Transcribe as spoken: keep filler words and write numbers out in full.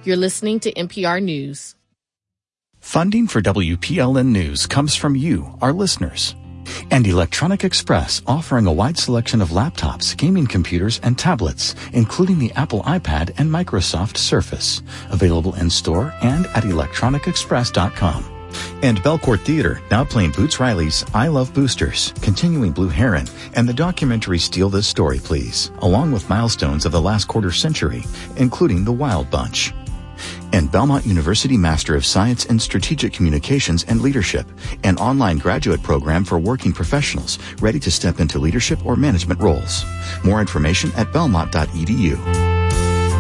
You're listening to N P R News. Funding for W P L N News comes from you, our listeners. And Electronic Express, offering a wide selection of laptops, gaming computers, and tablets, including the Apple iPad and Microsoft Surface. Available in-store and at electronic express dot com. And Belcourt Theater, now playing Boots Riley's I Love Boosters, continuing Blue Heron, and the documentary Steal This Story, Please, along with milestones of the last quarter century, including The Wild Bunch. And Belmont University Master of Science in Strategic Communications and Leadership, an online graduate program for working professionals ready to step into leadership or management roles. More information at belmont dot e d u.